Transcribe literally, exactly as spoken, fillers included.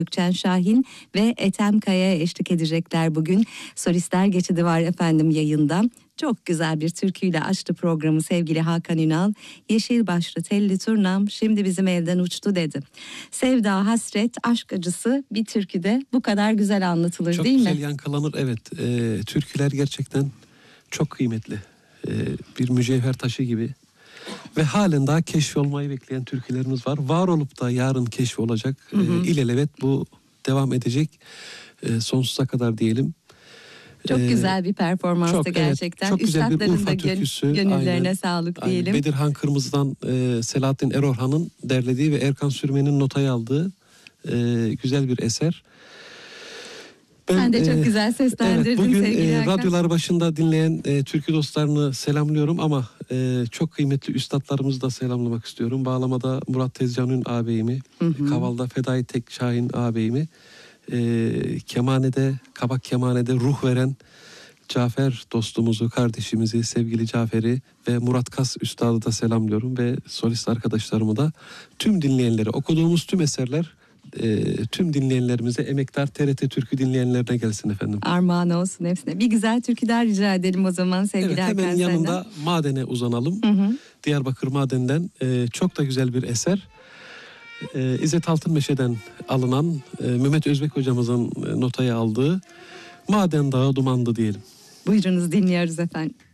Gökçen Şahin ve Ethem Kaya'ya eşlik edecekler bugün. Solistler geçidi var efendim yayında. Çok güzel bir türküyle açtı programı sevgili Hakan Ünal. Yeşil başlı telli turnam şimdi bizim evden uçtu dedi. Sevda, hasret, aşk acısı bir türküde bu kadar güzel anlatılır çok değil mi? Çok güzel yankılanır, evet. Ee, türküler gerçekten çok kıymetli. Ee, bir mücevher taşı gibi. Ve halen daha keşfolmayı bekleyen türkülerimiz var. Var olup da yarın keşfi olacak. Hı hı. Ee, ilelebet bu devam edecek. Ee, sonsuza kadar diyelim. Çok ee, güzel bir performanstı çok, gerçekten. Evet, çok güzel bir Üstadların Urfa da türküsü. Gönüllerine aynen, sağlık aynen. diyelim. Bedirhan Kırmızı'dan e, Selahattin Erorhan'ın derlediği ve Erkan Sürmen'in notayı aldığı e, güzel bir eser. Ben, Sen de çok e, güzel seslendirdin evet, bugün, sevgili e, Hakan. radyolar başında dinleyen e, türkü dostlarını selamlıyorum ama e, çok kıymetli üstadlarımızı da selamlamak istiyorum. Bağlamada Murat Tezcan'ın ağabeyimi, hı hı. Kaval'da Fedai Tek Şahin ağabeyimi, e, kemanede, kabak kemanede ruh veren Cafer dostumuzu, kardeşimizi, sevgili Cafer'i ve Murat Kas Üstad'ı da selamlıyorum ve solist arkadaşlarımı da, tüm dinleyenleri, okuduğumuz tüm eserler e, tüm dinleyenlerimize, emektar T R T Türkü dinleyenlerine gelsin efendim. Armağan olsun hepsine. Bir güzel türkü daha rica edelim o zaman sevgili evet, Hakan hemen senden. yanında Maden'e uzanalım. Hı hı. Diyarbakır Maden'den e, çok da güzel bir eser. E, İzzet Altınmeşe'den alınan e, Mehmet Özbek hocamızın e, notayı aldığı Maden Dağı Dumandı diyelim. Buyurunuz, dinliyoruz efendim.